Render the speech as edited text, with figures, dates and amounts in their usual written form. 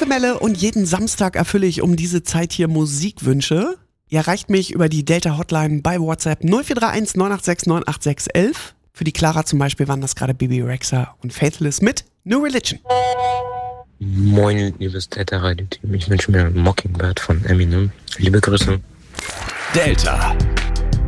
Funke Melle und jeden Samstag erfülle ich um diese Zeit hier Musikwünsche. Ihr erreicht mich über die Delta Hotline bei WhatsApp 0431 986 98611. Für die Clara zum Beispiel waren das gerade Bibi Rexha und Faithless mit New Religion. Moin, liebes Delta-Radio-Team. Ich wünsche mir Mockingbird von Eminem. Liebe Grüße. Delta.